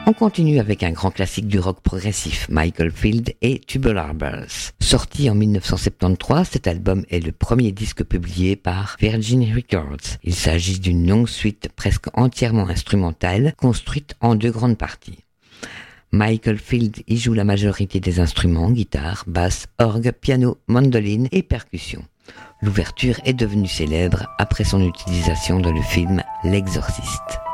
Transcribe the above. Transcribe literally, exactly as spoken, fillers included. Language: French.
On continue avec un grand classique du rock progressif, Michael Field et Tubular Bells. Sorti en dix-neuf cent soixante-treize, cet album est le premier disque publié par Virgin Records. Il s'agit d'une longue suite presque entièrement instrumentale, construite en deux grandes parties. Michael Field y joue la majorité des instruments, guitare, basse, orgue, piano, mandoline et percussion. L'ouverture est devenue célèbre après son utilisation dans le film L'Exorciste.